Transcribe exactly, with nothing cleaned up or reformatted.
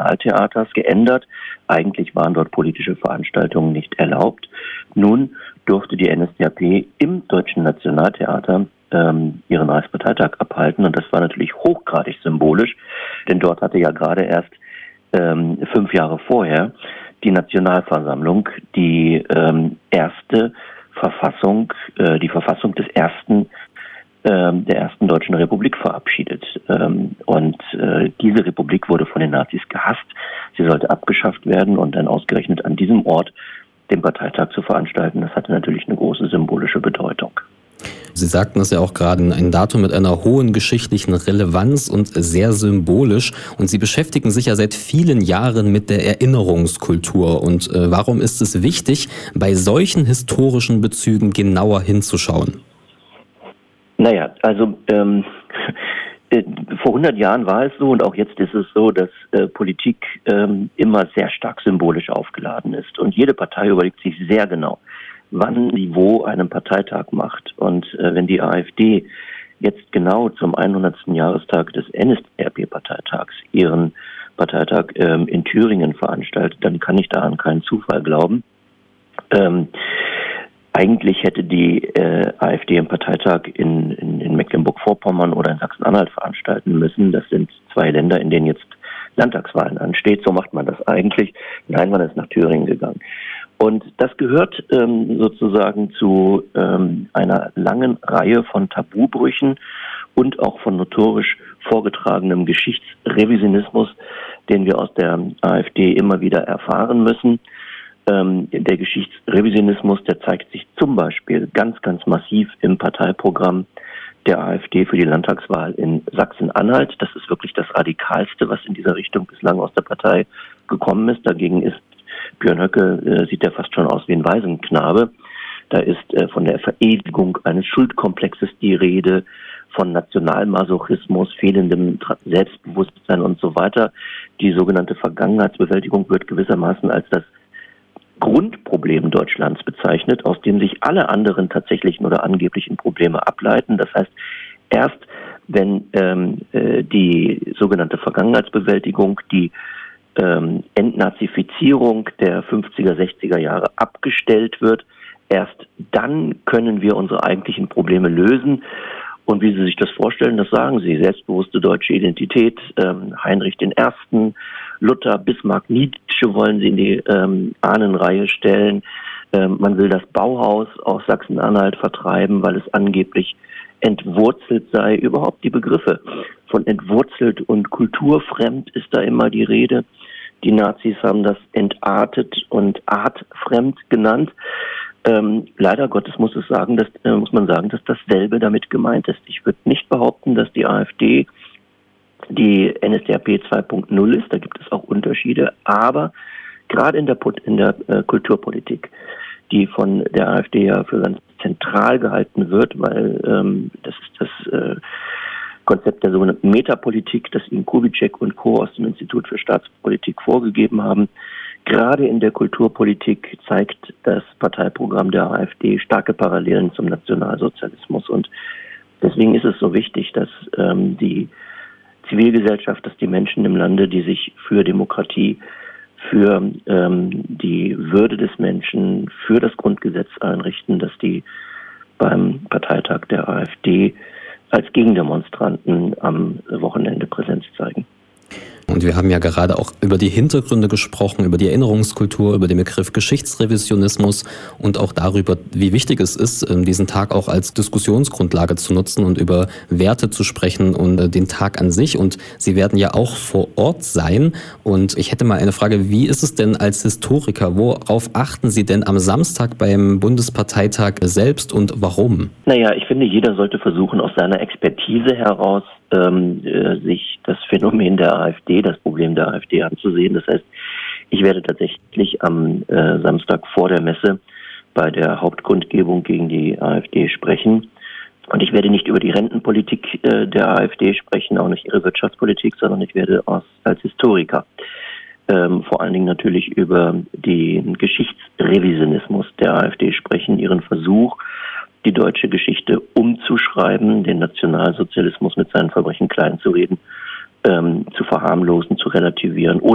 Nationaltheaters geändert. Eigentlich waren dort politische Veranstaltungen nicht erlaubt. Nun durfte die N S D A P im Deutschen Nationaltheater ähm, ihren Reichsparteitag abhalten. Und das war natürlich hochgradig symbolisch, denn dort hatte ja gerade erst ähm, fünf Jahre vorher die Nationalversammlung die ähm, erste Verfassung, äh, die Verfassung des ersten ähm, der ersten Deutschen Republik verabschiedet. Ähm, und äh, diese Republik wurde von den Nazis gehasst. Sie sollte abgeschafft werden und dann ausgerechnet an diesem Ort den Parteitag zu veranstalten, das hatte natürlich eine große symbolische Bedeutung. Sie sagten es ja auch gerade, ein Datum mit einer hohen geschichtlichen Relevanz und sehr symbolisch. Und Sie beschäftigen sich ja seit vielen Jahren mit der Erinnerungskultur. Und äh, warum ist es wichtig, bei solchen historischen Bezügen genauer hinzuschauen? Naja, also ähm, vor hundert Jahren war es so und auch jetzt ist es so, dass äh, Politik ähm, immer sehr stark symbolisch aufgeladen ist. Und jede Partei überlegt sich sehr genau, wann sie wo einen Parteitag macht. Und äh, wenn die AfD jetzt genau zum hundertsten Jahrestag des N S D A P-Parteitags ihren Parteitag ähm, in Thüringen veranstaltet, dann kann ich da an keinen Zufall glauben. Ähm, Eigentlich hätte die äh, AfD einen Parteitag in, in, in Mecklenburg-Vorpommern oder in Sachsen-Anhalt veranstalten müssen. Das sind zwei Länder, in denen jetzt Landtagswahlen ansteht. So macht man das eigentlich. Nein, man ist nach Thüringen gegangen. Und das gehört ähm, sozusagen zu ähm, einer langen Reihe von Tabubrüchen und auch von notorisch vorgetragenem Geschichtsrevisionismus, den wir aus der AfD immer wieder erfahren müssen. Ähm, der Geschichtsrevisionismus, der zeigt sich zum Beispiel ganz, ganz massiv im Parteiprogramm der AfD für die Landtagswahl in Sachsen-Anhalt. Das ist wirklich das Radikalste, was in dieser Richtung bislang aus der Partei gekommen ist. Dagegen ist Björn Höcke, äh, sieht er fast schon aus wie ein Waisenknabe. Da ist äh, von der Verewigung eines Schuldkomplexes die Rede, von Nationalmasochismus, fehlendem Selbstbewusstsein und so weiter. Die sogenannte Vergangenheitsbewältigung wird gewissermaßen als das Grundproblem Deutschlands bezeichnet, aus dem sich alle anderen tatsächlichen oder angeblichen Probleme ableiten. Das heißt, erst wenn ähm, äh, die sogenannte Vergangenheitsbewältigung, die ähm, Entnazifizierung der fünfziger, sechziger Jahre abgestellt wird, erst dann können wir unsere eigentlichen Probleme lösen. Und wie Sie sich das vorstellen, das sagen Sie. Selbstbewusste deutsche Identität, ähm, Heinrich der Erste, Luther, Bismarck, Nietzsche wollen Sie in die ähm, Ahnenreihe stellen. Ähm, man will das Bauhaus aus Sachsen-Anhalt vertreiben, weil es angeblich entwurzelt sei. Überhaupt die Begriffe von entwurzelt und kulturfremd ist da immer die Rede. Die Nazis haben das entartet und artfremd genannt. Ähm, leider Gottes muss es sagen, dass, äh, muss man sagen, dass dasselbe damit gemeint ist. Ich würde nicht behaupten, dass die AfD die N S D A P zwei Punkt null ist. Da gibt es auch Unterschiede. Aber gerade in der, in der äh, Kulturpolitik, die von der AfD ja für ganz zentral gehalten wird, weil ähm, das ist das äh, Konzept der sogenannten Metapolitik, das Ihnen Kubitschek und Co. aus dem Institut für Staatspolitik vorgegeben haben. Gerade in der Kulturpolitik zeigt das Parteiprogramm der AfD starke Parallelen zum Nationalsozialismus. Und deswegen ist es so wichtig, dass ähm, die Zivilgesellschaft, dass die Menschen im Lande, die sich für Demokratie, für ähm, die Würde des Menschen, für das Grundgesetz einrichten, dass die beim Parteitag der AfD als Gegendemonstranten am Wochenende Präsenz zeigen. Und wir haben ja gerade auch über die Hintergründe gesprochen, über die Erinnerungskultur, über den Begriff Geschichtsrevisionismus und auch darüber, wie wichtig es ist, diesen Tag auch als Diskussionsgrundlage zu nutzen und über Werte zu sprechen und den Tag an sich. Und Sie werden ja auch vor Ort sein. Und ich hätte mal eine Frage, wie ist es denn als Historiker? Worauf achten Sie denn am Samstag beim Bundesparteitag selbst und warum? Naja, ich finde, jeder sollte versuchen, aus seiner Expertise heraus ähm, äh, sich das Phänomen der AfD, das Problem der AfD anzusehen. Das heißt, ich werde tatsächlich am äh, Samstag vor der Messe bei der Hauptkundgebung gegen die AfD sprechen. Und ich werde nicht über die Rentenpolitik äh, der AfD sprechen, auch nicht ihre Wirtschaftspolitik, sondern ich werde aus, als Historiker ähm, vor allen Dingen natürlich über den Geschichtsrevisionismus der AfD sprechen, ihren Versuch, die deutsche Geschichte umzuschreiben, den Nationalsozialismus mit seinen Verbrechen kleinzureden, ähm, zu verharmlosen, zu relativieren